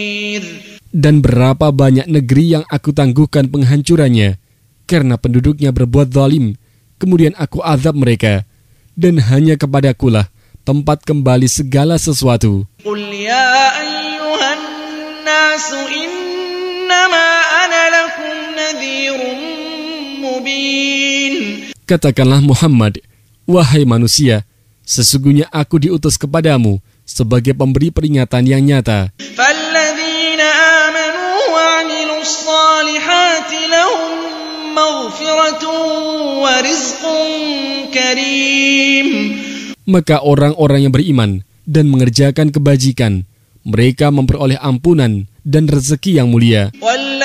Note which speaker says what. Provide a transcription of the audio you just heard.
Speaker 1: Dan berapa banyak negeri yang aku tangguhkan penghancurannya karena penduduknya berbuat zalim. Kemudian aku azab mereka, dan hanya kepadakulah tempat kembali segala sesuatu.
Speaker 2: Qul ya ayyuhan nasu innama ana lakum nadhirun mubin.
Speaker 1: Katakanlah Muhammad, wahai manusia, sesungguhnya aku diutus kepadamu sebagai pemberi peringatan yang nyata.
Speaker 2: Falladzina amanu wa 'amilus salihati lahum maghfiratun wa rizqun karim.
Speaker 1: Maka orang-orang yang beriman dan mengerjakan kebajikan, mereka memperoleh ampunan dan rezeki yang mulia.